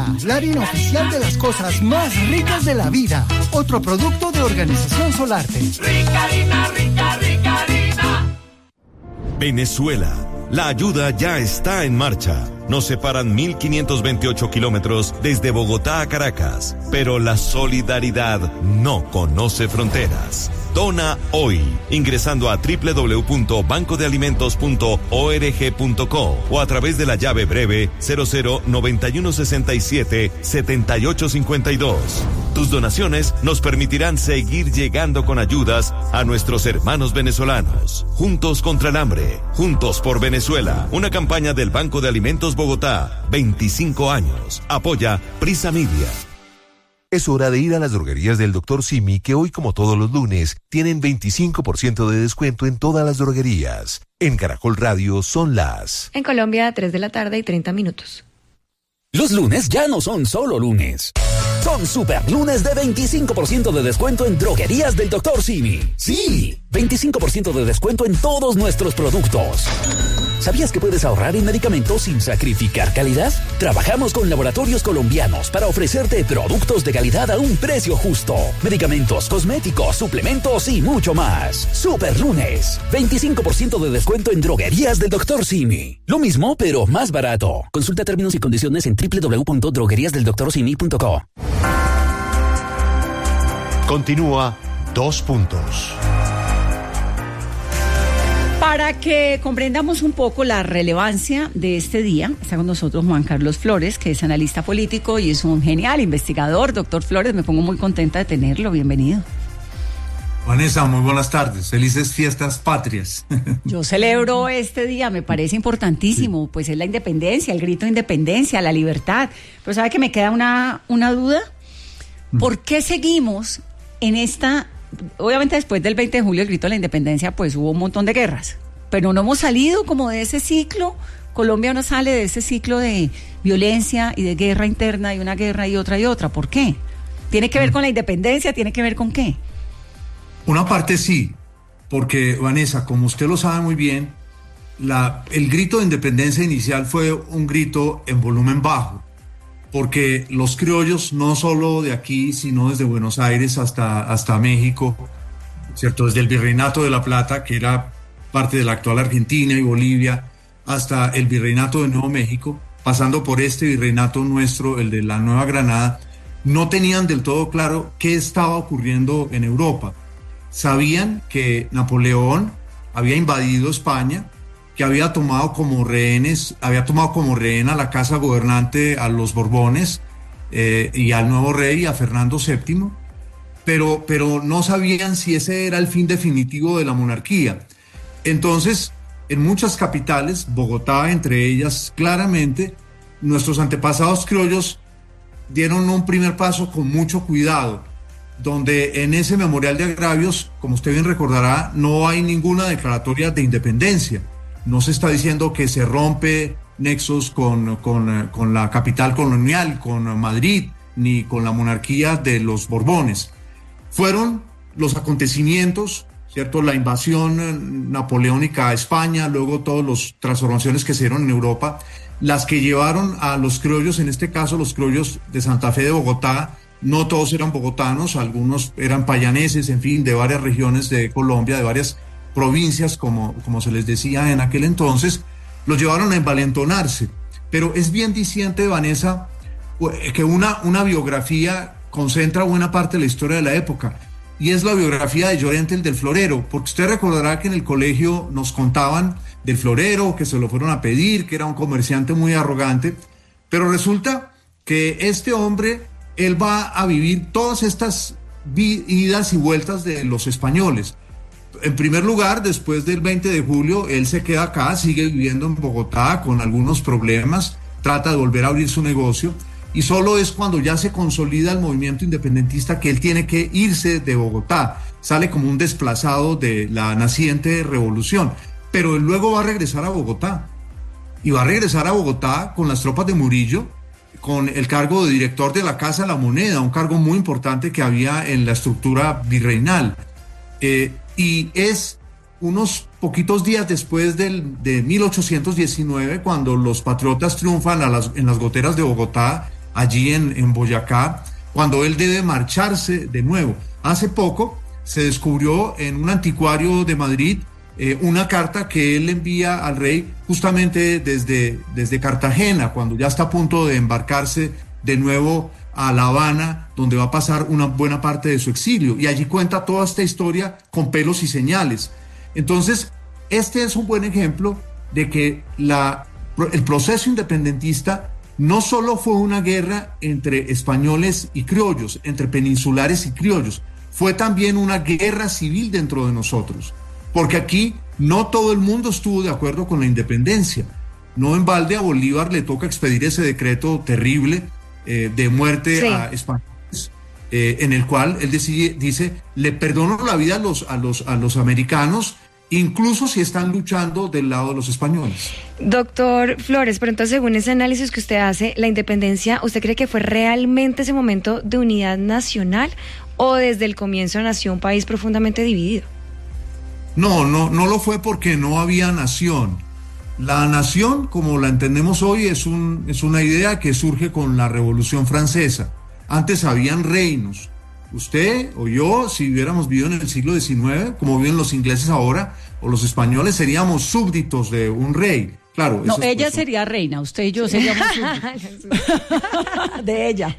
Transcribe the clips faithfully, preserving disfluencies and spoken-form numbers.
Bogotá, la harina oficial de las cosas más ricas de la vida. Otro producto de Organización Solarte. Rica harina, rica, rica harina. Venezuela. La ayuda ya está en marcha. Nos separan mil quinientos veintiocho kilómetros desde Bogotá a Caracas, pero la solidaridad no conoce fronteras. Dona hoy, ingresando a doble u doble u doble u punto banco de alimentos punto org punto co o a través de la llave breve cero cero noventa y uno sesenta y siete setenta y ocho cincuenta y dos. Tus donaciones nos permitirán seguir llegando con ayudas a nuestros hermanos venezolanos. Juntos contra el hambre, juntos por Venezuela. Una campaña del Banco de Alimentos Bogotá, veinticinco años. Apoya Prisa Media. Es hora de ir a las droguerías del doctor Simi, que hoy, como todos los lunes, tienen veinticinco por ciento de descuento en todas las droguerías. En Caracol Radio son las... En Colombia, tres de la tarde y treinta minutos. Los lunes ya no son solo lunes. Son super lunes de veinticinco por ciento de descuento en droguerías del doctor Simi. Sí, veinticinco por ciento de descuento en todos nuestros productos. ¿Sabías que puedes ahorrar en medicamentos sin sacrificar calidad? Trabajamos con laboratorios colombianos para ofrecerte productos de calidad a un precio justo. Medicamentos, cosméticos, suplementos y mucho más. Super lunes, veinticinco por ciento de descuento en droguerías del doctor Simi. Lo mismo, pero más barato. Consulta términos y condiciones en doble u doble u doble u punto droguerías del doctor simi punto co. Continúa Dos Puntos. Para que comprendamos un poco la relevancia de este día, está con nosotros Juan Carlos Flores, que es analista político y es un genial investigador. Doctor Flores, me pongo muy contenta de tenerlo. Bienvenido. Vanessa, muy buenas tardes. Felices fiestas patrias. Yo celebro este día, me parece importantísimo, sí. Pues es la independencia, el grito de independencia, la libertad. Pero ¿sabe que me queda una, una duda? ¿Por qué seguimos en esta... Obviamente después del veinte de julio, el grito de la independencia, pues hubo un montón de guerras, pero no hemos salido como de ese ciclo. Colombia no sale de ese ciclo de violencia y de guerra interna y una guerra y otra y otra. ¿Por qué? ¿Tiene que ver con la independencia? ¿Tiene que ver con qué? Una parte sí, porque Vanessa, como usted lo sabe muy bien, la, el grito de independencia inicial fue un grito en volumen bajo, porque los criollos, no solo de aquí, sino desde Buenos Aires hasta, hasta México, ¿cierto? Desde el Virreinato de La Plata, que era parte de la actual Argentina y Bolivia, hasta el Virreinato de Nuevo México, pasando por este virreinato nuestro, el de la Nueva Granada, no tenían del todo claro qué estaba ocurriendo en Europa. Sabían que Napoleón había invadido España, que había tomado como rehenes, había tomado como rehén a la casa gobernante, a los Borbones eh, y al nuevo rey, a Fernando séptimo, pero, pero no sabían si ese era el fin definitivo de la monarquía. Entonces, en muchas capitales, Bogotá entre ellas, claramente, nuestros antepasados criollos dieron un primer paso con mucho cuidado, donde en ese memorial de agravios, como usted bien recordará, no hay ninguna declaratoria de independencia. No se está diciendo que se rompe nexos con, con, con la capital colonial, con Madrid, ni con la monarquía de los Borbones. Fueron los acontecimientos, ¿cierto? La invasión napoleónica a España, luego todas las transformaciones que se dieron en Europa, las que llevaron a los criollos, en este caso los criollos de Santa Fe de Bogotá. No todos eran bogotanos, algunos eran payaneses, en fin, de varias regiones de Colombia, de varias provincias, como, como se les decía en aquel entonces, los llevaron a envalentonarse. Pero es bien diciente, Vanessa, que una, una biografía concentra buena parte de la historia de la época, y es la biografía de Llorente el del Florero, porque usted recordará que en el colegio nos contaban del Florero, que se lo fueron a pedir, que era un comerciante muy arrogante, pero resulta que este hombre, él va a vivir todas estas idas y vueltas de los españoles. En primer lugar, después del veinte de julio, él se queda acá, sigue viviendo en Bogotá con algunos problemas, trata de volver a abrir su negocio, y solo es cuando ya se consolida el movimiento independentista que él tiene que irse de Bogotá. Sale como un desplazado de la naciente revolución, pero él luego va a regresar a Bogotá, y va a regresar a Bogotá con las tropas de Murillo, con el cargo de director de la Casa de la Moneda, un cargo muy importante que había en la estructura virreinal. Eh, y es unos poquitos días después del, de mil ochocientos diecinueve, cuando los patriotas triunfan a las, en las goteras de Bogotá, allí en, en Boyacá, cuando él debe marcharse de nuevo. Hace poco se descubrió en un anticuario de Madrid eh, una carta que él envía al rey justamente desde, desde Cartagena, cuando ya está a punto de embarcarse de nuevo a La Habana, donde va a pasar una buena parte de su exilio. Y allí cuenta toda esta historia con pelos y señales. Entonces, este es un buen ejemplo de que la, el proceso independentista no solo fue una guerra entre españoles y criollos, entre peninsulares y criollos, fue también una guerra civil dentro de nosotros, porque aquí no todo el mundo estuvo de acuerdo con la independencia. No en balde a Bolívar le toca expedir ese decreto terrible eh, de muerte sí. a españoles, eh, en el cual él decide, dice, le perdono la vida a los, a los, a los americanos, incluso si están luchando del lado de los españoles. Doctor Flores, pero entonces, según ese análisis que usted hace, la independencia, ¿usted cree que fue realmente ese momento de unidad nacional o desde el comienzo nació un país profundamente dividido? No, no, no lo fue porque no había nación. La nación, como la entendemos hoy, es, un, es una idea que surge con la Revolución Francesa. Antes habían reinos. Usted o yo, si hubiéramos vivido en el siglo diecinueve, como viven los ingleses ahora, o los españoles, seríamos súbditos de un rey. Claro. No, ella pues, sería reina, usted y yo seríamos súbditos de ella.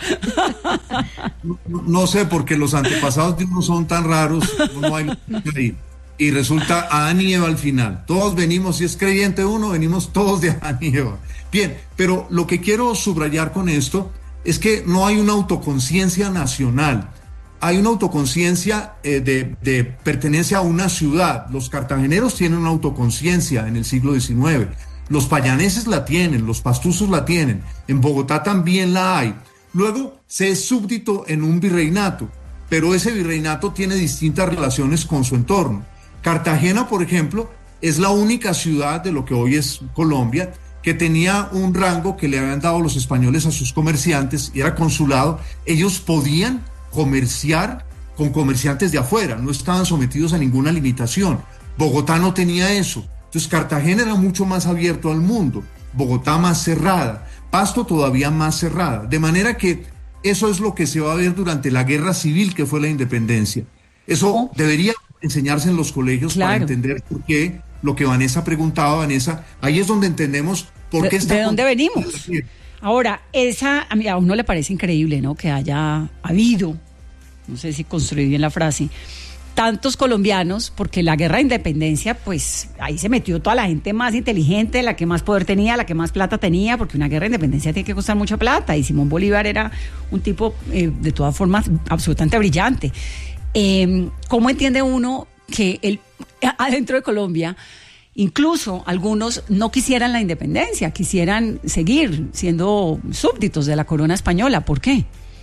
No, no sé, porque los antepasados de uno son tan raros, no hay ahí. Y resulta Adán y Eva al final. Todos venimos, si es creyente uno, venimos todos de Adán y Eva. Bien, pero lo que quiero subrayar con esto es que no hay una autoconciencia nacional. Hay una autoconciencia eh, de, de pertenencia a una ciudad. Los cartageneros tienen una autoconciencia en el siglo diecinueve. Los payaneses la tienen, los pastusos la tienen. En Bogotá también la hay. Luego se es súbdito en un virreinato, pero ese virreinato tiene distintas relaciones con su entorno. Cartagena, por ejemplo, es la única ciudad de lo que hoy es Colombia que tenía un rango que le habían dado los españoles a sus comerciantes, y era consulado. Ellos podían comerciar con comerciantes de afuera, no estaban sometidos a ninguna limitación. Bogotá no tenía eso. Entonces Cartagena era mucho más abierto al mundo, Bogotá más cerrada, Pasto todavía más cerrada, de manera que eso es lo que se va a ver durante la guerra civil que fue la independencia. Eso oh. debería enseñarse en los colegios, claro, para entender por qué lo que Vanessa preguntaba, Vanessa, ahí es donde entendemos por qué de, está... ¿De dónde venimos? Ahora, esa, a, mí, a uno le parece increíble, ¿no?, que haya habido, no sé si construí bien la frase, tantos colombianos, porque la guerra de independencia, pues ahí se metió toda la gente más inteligente, la que más poder tenía, la que más plata tenía, porque una guerra de independencia tiene que costar mucha plata, y Simón Bolívar era un tipo, eh, de todas formas, absolutamente brillante. Eh, ¿Cómo entiende uno que el, adentro de Colombia, incluso algunos no quisieran la independencia, quisieran seguir siendo súbditos de la corona española? ¿Por qué?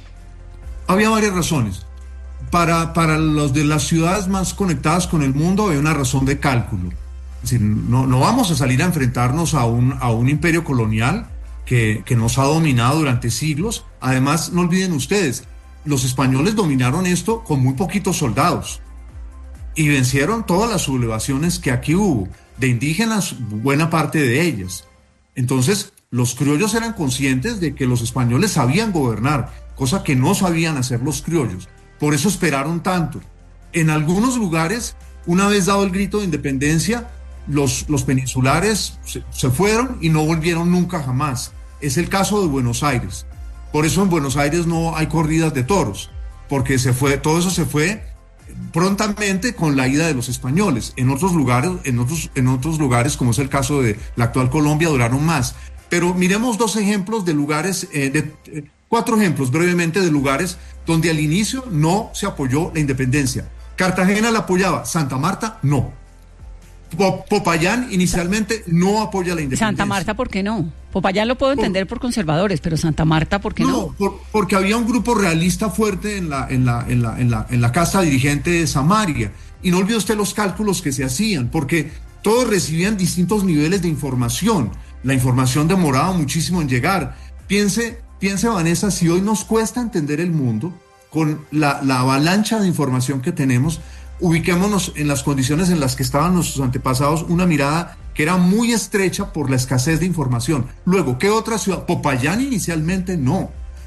Había varias razones. Para, para los de las ciudades más conectadas con el mundo hay una razón de cálculo. Es decir, no, no vamos a salir a enfrentarnos a un, a un imperio colonial que, que nos ha dominado durante siglos. Además, no olviden ustedes, los españoles dominaron esto con muy poquitos soldados y vencieron todas las sublevaciones que aquí hubo, de indígenas, buena parte de ellas. Entonces, los criollos eran conscientes de que los españoles sabían gobernar, cosa que no sabían hacer los criollos. Por eso esperaron tanto. En algunos lugares, una vez dado el grito de independencia, los, los peninsulares se, se fueron y no volvieron nunca jamás. Es el caso de Buenos Aires. Por eso en Buenos Aires no hay corridas de toros, porque se fue, todo eso se fue prontamente con la ida de los españoles. En otros lugares, en otros, en otros lugares, como es el caso de la actual Colombia, duraron más. Pero miremos dos ejemplos de lugares, eh, de, eh, cuatro ejemplos brevemente de lugares donde al inicio no se apoyó la independencia. Cartagena la apoyaba, Santa Marta no. Popayán inicialmente no apoya la independencia. Santa Marta, ¿por qué no? Popayán lo puedo entender por, por conservadores, pero Santa Marta, ¿por qué no? No, por, porque había un grupo realista fuerte en la, en la, en la, en la, en la casta dirigente de Samaria. Y no olvide usted los cálculos que se hacían, porque todos recibían distintos niveles de información. La información demoraba muchísimo en llegar. Piense, piense, Vanessa, si hoy nos cuesta entender el mundo, con la, la avalancha de información que tenemos, ubiquémonos en las condiciones en las que estaban nuestros antepasados, una mirada que era muy estrecha por la escasez de información. Luego, ¿qué otra ciudad? Popayán inicialmente no.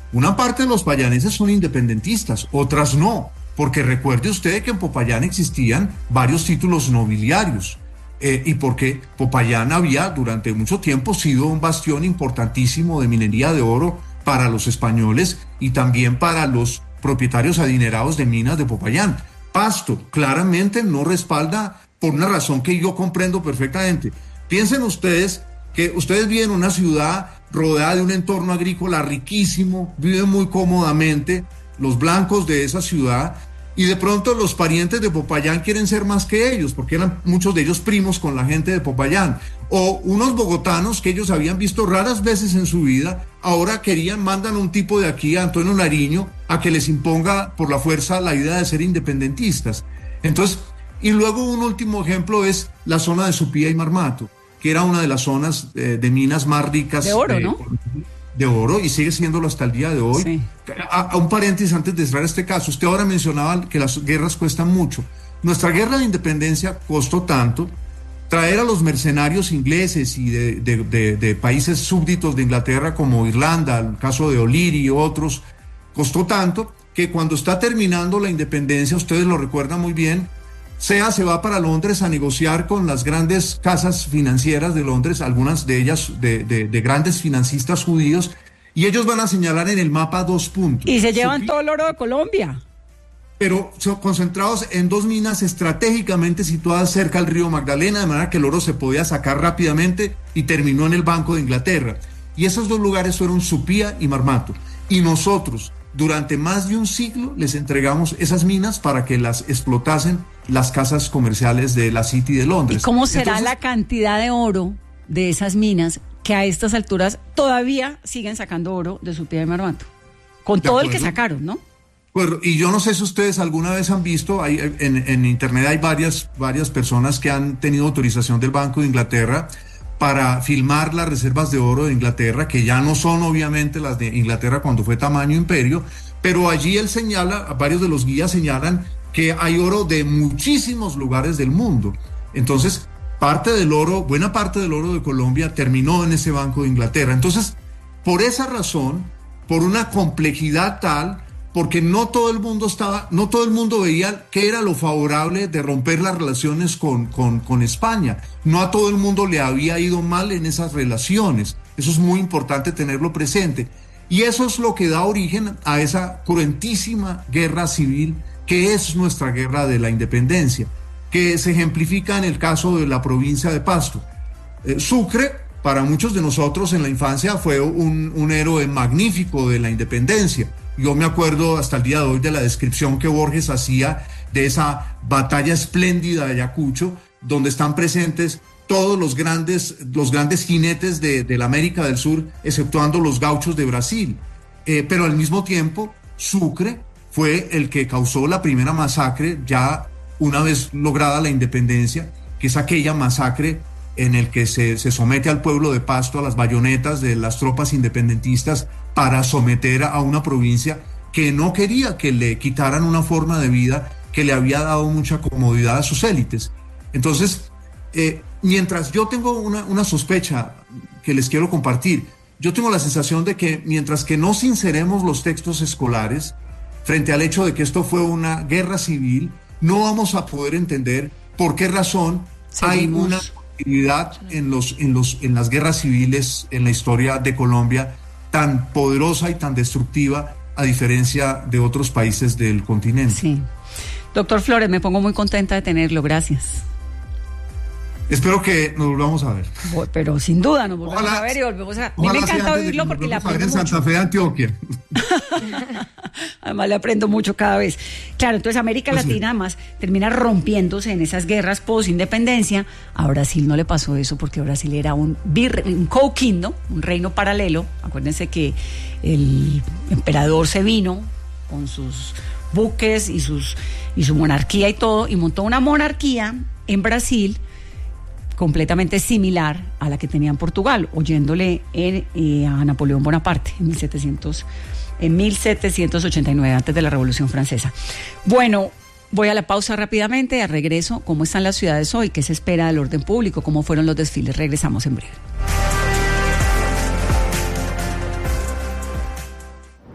Una parte de los payaneses son independentistas, otras no, porque recuerde usted que en Popayán existían varios títulos nobiliarios. Eh, y porque Popayán había durante mucho tiempo sido un bastión importantísimo de minería de oro para los españoles y también para los propietarios adinerados de minas de Popayán. Pasto claramente no respalda por una razón que yo comprendo perfectamente. Piensen ustedes que ustedes viven en una ciudad rodeada de un entorno agrícola riquísimo, viven muy cómodamente, los blancos de esa ciudad, y de pronto los parientes de Popayán quieren ser más que ellos, porque eran muchos de ellos primos con la gente de Popayán. O unos bogotanos que ellos habían visto raras veces en su vida, ahora querían, mandan un tipo de aquí, a Antonio Nariño, a que les imponga por la fuerza la idea de ser independentistas. Entonces, y luego un último ejemplo es la zona de Supía y Marmato, que era una de las zonas eh, de minas más ricas. De oro, eh, ¿no? De oro, y sigue siéndolo hasta el día de hoy. Sí. A, a un paréntesis antes de cerrar este caso, usted ahora mencionaba que las guerras cuestan mucho. Nuestra guerra de independencia costó tanto, traer a los mercenarios ingleses y de, de, de, de países súbditos de Inglaterra como Irlanda, el caso de O'Leary y otros, costó tanto que cuando está terminando la independencia, ustedes lo recuerdan muy bien, S E A se va para Londres a negociar con las grandes casas financieras de Londres, algunas de ellas de, de, de grandes financistas judíos, y ellos van a señalar en el mapa dos puntos. Y se llevan Supi- todo el oro de Colombia. pero son concentrados en dos minas estratégicamente situadas cerca del río Magdalena, de manera que el oro se podía sacar rápidamente y terminó en el Banco de Inglaterra. Y esos dos lugares fueron Supía y Marmato. Y nosotros, durante más de un siglo, les entregamos esas minas para que las explotasen las casas comerciales de la City de Londres. ¿Y cómo será Entonces, la cantidad de oro de esas minas que a estas alturas todavía siguen sacando oro de Supía y Marmato? Con De todo el que acuerdo. sacaron, ¿no? Pues, y yo no sé si ustedes alguna vez han visto, hay, en, en internet hay varias, varias personas que han tenido autorización del Banco de Inglaterra para filmar las reservas de oro de Inglaterra, que ya no son obviamente las de Inglaterra cuando fue tamaño imperio, pero allí él señala, varios de los guías señalan que hay oro de muchísimos lugares del mundo. Entonces, parte del oro, buena parte del oro de Colombia terminó en ese Banco de Inglaterra. Entonces, por esa razón, por una complejidad tal, porque no todo el mundo estaba, no todo el mundo veía qué era lo favorable de romper las relaciones con, con, con España. No a todo el mundo le había ido mal en esas relaciones. Eso es muy importante tenerlo presente. Y eso es lo que da origen a esa cruentísima guerra civil que es nuestra guerra de la independencia, que se ejemplifica en el caso de la provincia de Pasto. Eh, Sucre, para muchos de nosotros en la infancia, fue un, un héroe magnífico de la independencia. Yo me acuerdo hasta el día de hoy de la descripción que Borges hacía de esa batalla espléndida de Ayacucho, donde están presentes todos los grandes, los grandes jinetes de, de la América del Sur, exceptuando los gauchos de Brasil. Eh, pero al mismo tiempo, Sucre fue el que causó la primera masacre, ya una vez lograda la independencia, que es aquella masacre en el que se, se somete al pueblo de Pasto a las bayonetas de las tropas independentistas para someter a una provincia que no quería que le quitaran una forma de vida que le había dado mucha comodidad a sus élites. Entonces, eh, mientras yo tengo una, una sospecha que les quiero compartir, yo tengo la sensación de que mientras que no sinceremos los textos escolares frente al hecho de que esto fue una guerra civil, no vamos a poder entender por qué razón hay Seguimos. una actividad en, los, en, los, en las guerras civiles en la historia de Colombia tan poderosa y tan destructiva a diferencia de otros países del continente. Sí. Doctor Flores, me pongo muy contenta de tenerlo, gracias. Espero que nos volvamos a ver. Pero sin duda nos volvemos Ojalá- a ver y volvemos a... A mí Ojalá me sea encanta antes de que oírlo nos porque le volvamos a ver aprendo en mucho. Santa Fe de Antioquia. Además le aprendo mucho cada vez. Claro, entonces América Pues sí. Latina además termina rompiéndose en esas guerras post-independencia. A Brasil no le pasó eso porque Brasil era un, vir- un co-kingdom, un reino paralelo. Acuérdense que el emperador se vino con sus buques y, sus, y su monarquía y todo, y montó una monarquía en Brasil completamente similar a la que tenía en Portugal, oyéndole en, eh, a Napoleón Bonaparte en mil setecientos, en mil setecientos ochenta y nueve, antes de la Revolución Francesa. Bueno, voy a la pausa rápidamente, al regreso, ¿cómo están las ciudades hoy? ¿Qué se espera del orden público? ¿Cómo fueron los desfiles? Regresamos en breve.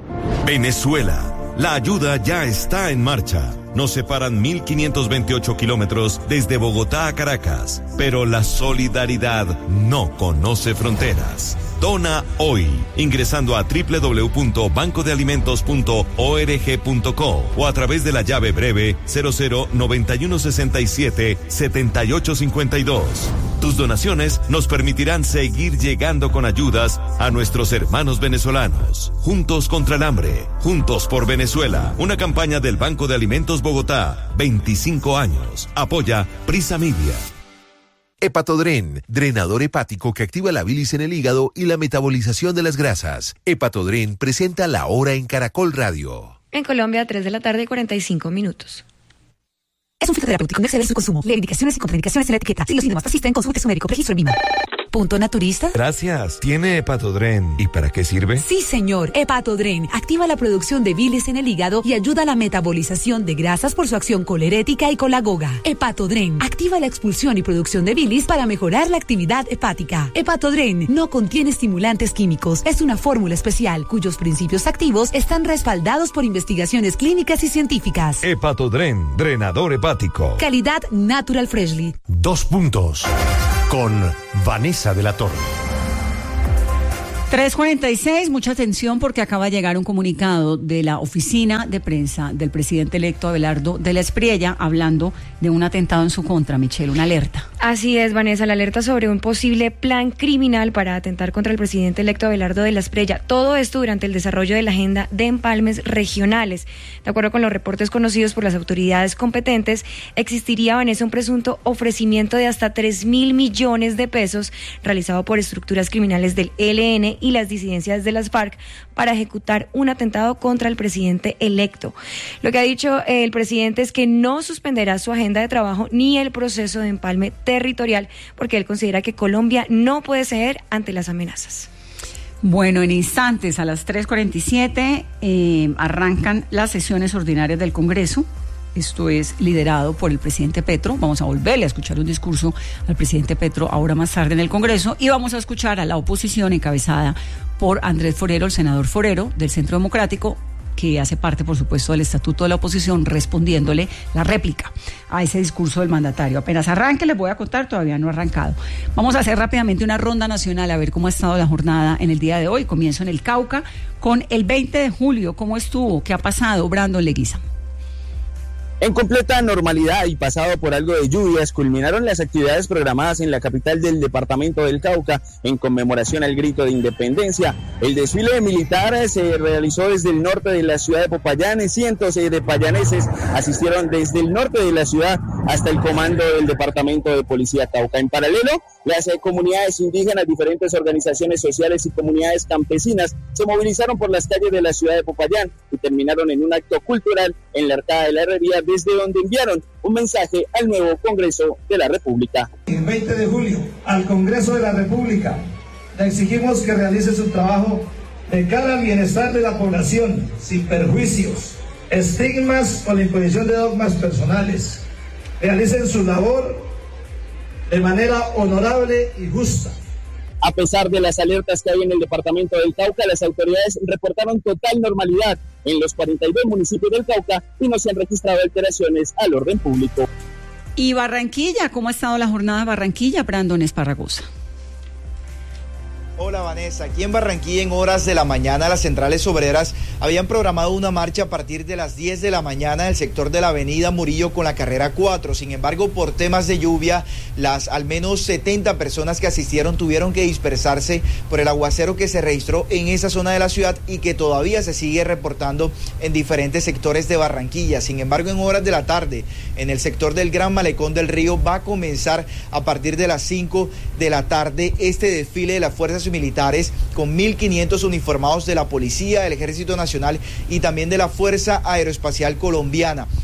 Venezuela. La ayuda ya está en marcha. Nos separan mil quinientos veintiocho kilómetros desde Bogotá a Caracas, pero la solidaridad no conoce fronteras. Dona hoy, ingresando a doble u doble u doble u punto banco de alimentos punto org punto co o a través de la llave breve cero cero noventa y uno sesenta y siete setenta y ocho cincuenta y dos. Tus donaciones nos permitirán seguir llegando con ayudas a nuestros hermanos venezolanos. Juntos contra el hambre, juntos por Venezuela. Una campaña del Banco de Alimentos Bogotá, veinticinco años. Apoya Prisa Media. Hepatodren, drenador hepático que activa la bilis en el hígado y la metabolización de las grasas. Hepatodren presenta La Hora en Caracol Radio. En Colombia, tres de la tarde, cuarenta y cinco minutos. Es un fitoterapéutico, no exceder su consumo. Lee indicaciones y contraindicaciones en la etiqueta. Si los síntomas persisten, consulte su médico. Registro en Vima. ¿Punto naturista? Gracias. ¿Tiene Hepatodren? ¿Y para qué sirve? Sí, señor. Hepatodren activa la producción de bilis en el hígado y ayuda a la metabolización de grasas por su acción colerética y colagoga. Hepatodren activa la expulsión y producción de bilis para mejorar la actividad hepática. Hepatodren no contiene estimulantes químicos. Es una fórmula especial cuyos principios activos están respaldados por investigaciones clínicas y científicas. Hepatodren, drenador hepático. Calidad Natural Freshly. Dos puntos. Con Vanessa de la Torre. tres cuarenta y seis, mucha atención porque acaba de llegar un comunicado de la oficina de prensa del presidente electo Abelardo de la Espriella hablando de un atentado en su contra. Michelle, una alerta. Así es, Vanessa, la alerta sobre un posible plan criminal para atentar contra el presidente electo Abelardo de la Espriella. Todo esto durante el desarrollo de la agenda de empalmes regionales. De acuerdo con los reportes conocidos por las autoridades competentes, existiría, Vanessa, un presunto ofrecimiento de hasta tres mil millones de pesos realizado por estructuras criminales del E L N y las disidencias de las FARC para ejecutar un atentado contra el presidente electo. Lo que ha dicho el presidente es que no suspenderá su agenda de trabajo ni el proceso de empalme territorial porque él considera que Colombia no puede ceder ante las amenazas. Bueno, en instantes, a las tres cuarenta y siete, eh, arrancan las sesiones ordinarias del Congreso. Esto es liderado por el presidente Petro. Vamos a volverle a escuchar un discurso al presidente Petro ahora más tarde en el Congreso y vamos a escuchar a la oposición encabezada por Andrés Forero, el senador Forero del Centro Democrático, que hace parte, por supuesto, del estatuto de la oposición, respondiéndole la réplica a ese discurso del mandatario. Apenas arranque, les voy a contar, todavía no ha arrancado. Vamos a hacer rápidamente una ronda nacional a ver cómo ha estado la jornada en el día de hoy. Comienzo en el Cauca con el veinte de julio. ¿Cómo estuvo? ¿Qué ha pasado? Brandon Leguiza. En completa normalidad y pasado por algo de lluvias, culminaron las actividades programadas en la capital del departamento del Cauca en conmemoración al grito de independencia. El desfile militar se realizó desde el norte de la ciudad de Popayán. Cientos de payaneses asistieron desde el norte de la ciudad hasta el comando del departamento de policía Cauca. En paralelo, las comunidades indígenas, diferentes organizaciones sociales y comunidades campesinas se movilizaron por las calles de la ciudad de Popayán y terminaron en un acto cultural en la Arcada de la Herrería, desde donde enviaron un mensaje al nuevo Congreso de la República. El veinte de julio, al Congreso de la República, le exigimos que realice su trabajo de cara al bienestar de la población, sin perjuicios, estigmas o la imposición de dogmas personales. Realicen su labor de manera honorable y justa. A pesar de las alertas que hay en el departamento del Cauca, las autoridades reportaron total normalidad en los cuarenta y dos municipios del Cauca y no se han registrado alteraciones al orden público. Y Barranquilla, ¿cómo ha estado la jornada de Barranquilla? Brandon Esparragosa. Hola Vanessa, aquí en Barranquilla en horas de la mañana las centrales obreras habían programado una marcha a partir de las diez de la mañana del sector de la avenida Murillo con la carrera cuatro. Sin embargo, por temas de lluvia, las al menos setenta personas que asistieron tuvieron que dispersarse por el aguacero que se registró en esa zona de la ciudad y que todavía se sigue reportando en diferentes sectores de Barranquilla. Sin embargo, en horas de la tarde, en el sector del Gran Malecón del Río va a comenzar a partir de las cinco de la tarde este desfile de las fuerzas militares con mil quinientos uniformados de la Policía, del Ejército Nacional y también de la Fuerza Aeroespacial Colombiana.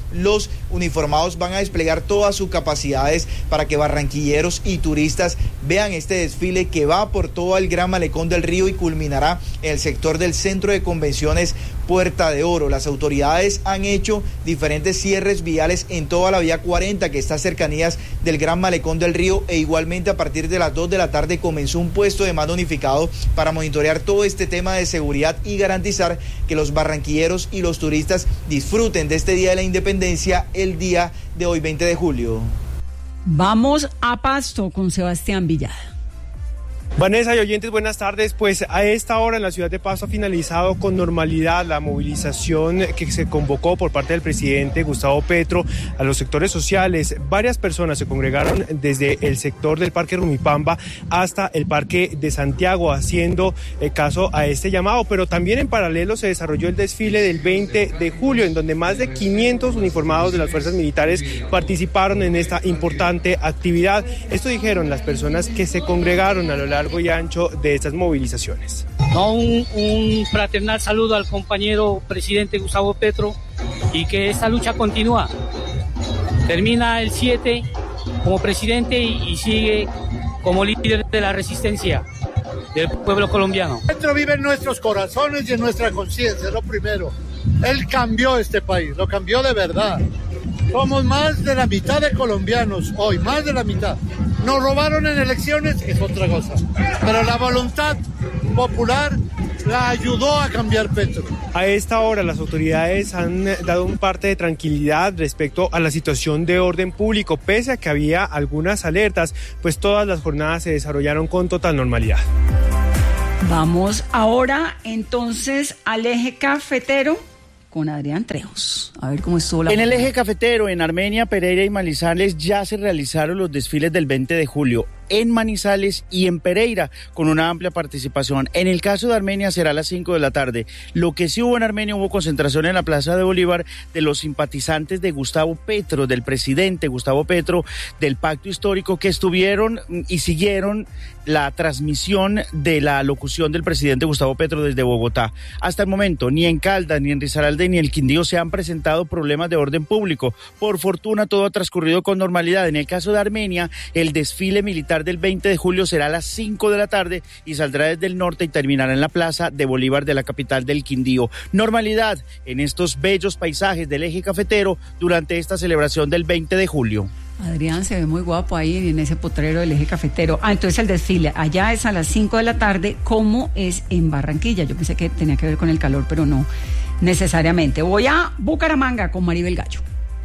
los uniformados van a desplegar todas sus capacidades para que barranquilleros y turistas vean este desfile que va por todo el Gran Malecón del Río y culminará en el sector del Centro de Convenciones Puerta de Oro. Las autoridades han hecho diferentes cierres viales en toda la vía cuarenta que está a cercanías del Gran Malecón del Río, e igualmente a partir de las dos de la tarde comenzó un puesto de mando unificado para monitorear todo este tema de seguridad y garantizar que los barranquilleros y los turistas disfruten de este Día de la Independencia el día de hoy, veinte de julio. Vamos a Pasto con Sebastián Villada. Vanessa y oyentes, buenas tardes. Pues a esta hora en la ciudad de Pasto ha finalizado con normalidad la movilización que se convocó por parte del presidente Gustavo Petro a los sectores sociales. Varias personas se congregaron desde el sector del Parque Rumipamba hasta el Parque de Santiago, haciendo caso a este llamado, pero también en paralelo se desarrolló el desfile del veinte de julio, en donde más de quinientos uniformados de las fuerzas militares participaron en esta importante actividad. Esto dijeron las personas que se congregaron a lo largo y ancho de estas movilizaciones. No, un, un fraternal saludo al compañero presidente Gustavo Petro, y que esta lucha continúa. Termina el siete como presidente y, y sigue como líder de la resistencia del pueblo colombiano. Petro vive en nuestros corazones y en nuestra conciencia, es lo primero. Él cambió este país, lo cambió de verdad. Somos más de la mitad de colombianos hoy, más de la mitad. Nos robaron en elecciones, es otra cosa. Pero la voluntad popular la ayudó a cambiar Petro. A esta hora las autoridades han dado un parte de tranquilidad respecto a la situación de orden público, pese a que había algunas alertas, pues todas las jornadas se desarrollaron con total normalidad. Vamos ahora entonces al eje cafetero con Adrián Trejos. A ver cómo estuvo la... En el eje cafetero, en Armenia, Pereira y Manizales ya se realizaron los desfiles del veinte de julio. En Manizales y en Pereira, con una amplia participación. En el caso de Armenia será a las cinco de la tarde. Lo que sí hubo en Armenia, hubo concentración en la Plaza de Bolívar de los simpatizantes de Gustavo Petro, del presidente Gustavo Petro, del pacto histórico, que estuvieron y siguieron la transmisión de la locución del presidente Gustavo Petro desde Bogotá. Hasta el momento, ni en Caldas, ni en Risaralda, ni en el Quindío se han presentado problemas de orden público. Por fortuna, todo ha transcurrido con normalidad. En el caso de Armenia, el desfile militar del veinte de julio será a las cinco de la tarde y saldrá desde el norte y terminará en la Plaza de Bolívar de la capital del Quindío. Normalidad en estos bellos paisajes del eje cafetero durante esta celebración del veinte de julio. Adrián se ve muy guapo ahí en ese potrero del eje cafetero. Ah, entonces el desfile allá es a las cinco de la tarde, como es en Barranquilla. Yo pensé que tenía que ver con el calor, pero no necesariamente. Voy a Bucaramanga con Maribel Gallo.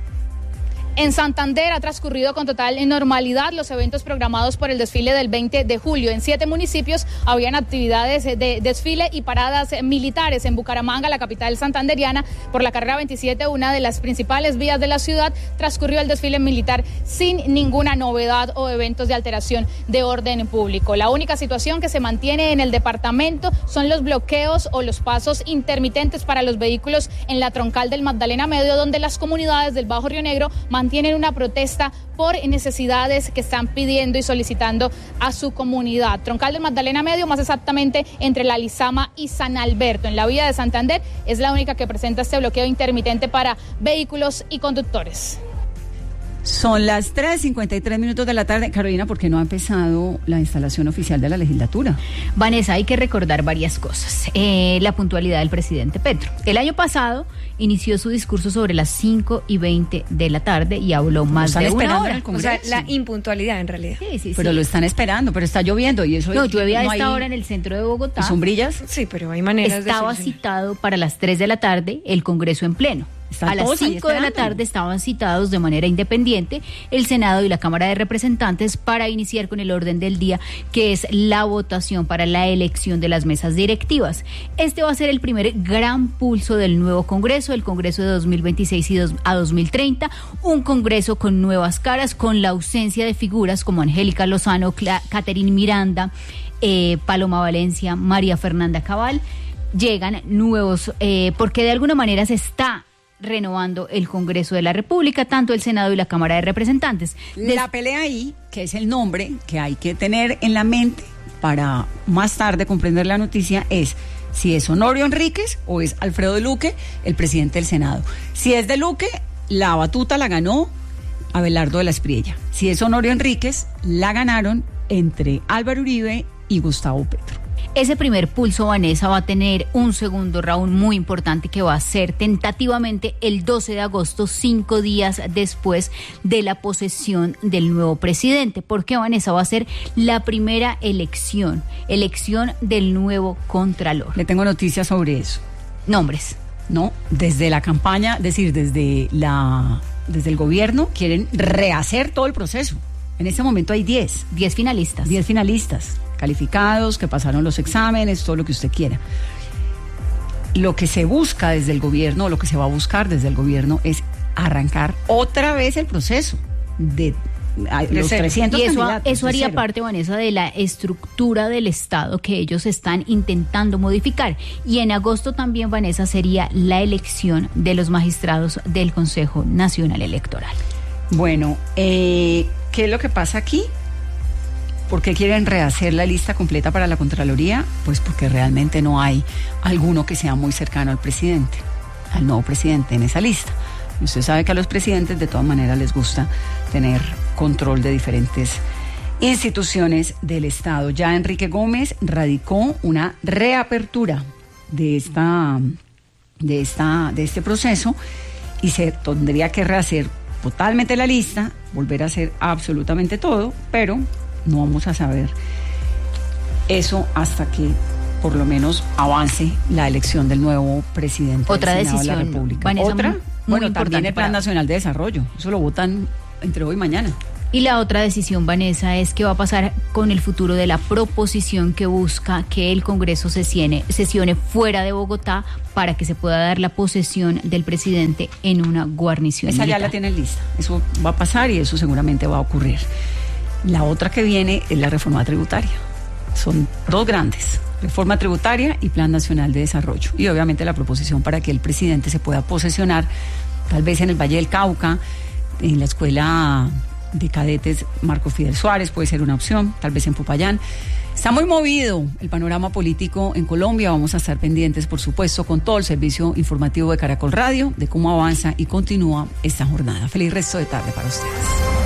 En Santander ha transcurrido con total normalidad los eventos programados por el desfile del veinte de julio. En siete municipios habían actividades de desfile y paradas militares. En Bucaramanga, la capital santanderiana, por la carrera veintisiete, una de las principales vías de la ciudad, transcurrió el desfile militar sin ninguna novedad o eventos de alteración de orden público. La única situación que se mantiene en el departamento son los bloqueos o los pasos intermitentes para los vehículos en la troncal del Magdalena Medio, donde las comunidades del Bajo Río Negro mantienen una protesta por necesidades que están pidiendo y solicitando a su comunidad. Troncal del Magdalena Medio, más exactamente entre la Lizama y San Alberto, en la vía de Santander, es la única que presenta este bloqueo intermitente para vehículos y conductores. Son las tres cincuenta y tres minutos de la tarde. Carolina, ¿por qué no ha empezado la instalación oficial de la legislatura? Vanessa, hay que recordar varias cosas. Eh, la puntualidad del presidente Petro. El año pasado inició su discurso sobre las cinco y veinte de la tarde y habló más de una hora. O sea, la impuntualidad en realidad. Sí, sí, pero sí. lo están esperando, pero está lloviendo y eso... No, llueve a no esta hay... hora en el centro de Bogotá. ¿Y sombrillas? Sí, pero hay maneras Estaba de... Estaba citado para las tres de la tarde el Congreso en pleno. A las cinco de la tarde estaban citados de manera independiente el Senado y la Cámara de Representantes para iniciar con el orden del día, que es la votación para la elección de las mesas directivas. Este va a ser el primer gran pulso del nuevo Congreso, el Congreso de dos mil veintiséis y dos, a dos mil treinta, un Congreso con nuevas caras, con la ausencia de figuras como Angélica Lozano, Cla- Catherine Miranda, eh, Paloma Valencia, María Fernanda Cabal. Llegan nuevos, eh, porque de alguna manera se está renovando el Congreso de la República, tanto el Senado y la Cámara de Representantes. Des- la pelea ahí, que es el nombre que hay que tener en la mente para más tarde comprender la noticia, es si es Honorio Enríquez o es Alfredo de Luque, el presidente del Senado. Si es de Luque, la batuta la ganó Abelardo de la Espriella. Si es Honorio Enríquez, la ganaron entre Álvaro Uribe y Gustavo Petro. Ese primer pulso, Vanessa, va a tener un segundo round muy importante que va a ser tentativamente el doce de agosto, cinco días después de la posesión del nuevo presidente. Porque, Vanessa, va a ser la primera elección, elección del nuevo Contralor. Le tengo noticias sobre eso. Nombres. No, desde la campaña, es decir, desde la, desde el gobierno quieren rehacer todo el proceso. En este momento hay diez. diez finalistas. diez finalistas. Calificados, que pasaron los exámenes, todo lo que usted quiera. Lo que se busca desde el gobierno, lo que se va a buscar desde el gobierno es arrancar otra vez el proceso de, de los trescientos y eso, candidatos. Eso haría cero. parte, Vanessa, de la estructura del Estado que ellos están intentando modificar. Y en agosto también, Vanessa, sería la elección de los magistrados del Consejo Nacional Electoral. Bueno, eh, ¿qué es lo que pasa aquí? ¿Por qué quieren rehacer la lista completa para la Contraloría? Pues porque realmente no hay alguno que sea muy cercano al presidente, al nuevo presidente en esa lista. Y usted sabe que a los presidentes de todas maneras les gusta tener control de diferentes instituciones del Estado. Ya Enrique Gómez radicó una reapertura de esta, de esta, de este proceso y se tendría que rehacer totalmente la lista, volver a hacer absolutamente todo, pero no vamos a saber eso hasta que por lo menos avance la elección del nuevo presidente Otra del Senado decisión, de la República. Vanessa, Otra, muy, muy bueno, importante también el Plan para... Nacional de Desarrollo. Eso lo votan entre hoy y mañana. Y la otra decisión, Vanessa, es qué va a pasar con el futuro de la proposición que busca que el Congreso sesione, sesione fuera de Bogotá para que se pueda dar la posesión del presidente en una guarnición Esa militar. ya la tienen lista. Eso va a pasar y eso seguramente va a ocurrir. La otra que viene es la reforma tributaria. Son dos grandes, reforma tributaria y Plan Nacional de Desarrollo. Y obviamente la proposición para que el presidente se pueda posesionar, tal vez en el Valle del Cauca, en la escuela de cadetes Marco Fidel Suárez, puede ser una opción, tal vez en Popayán. Está muy movido el panorama político en Colombia. Vamos a estar pendientes, por supuesto, con todo el servicio informativo de Caracol Radio, de cómo avanza y continúa esta jornada. Feliz resto de tarde para ustedes.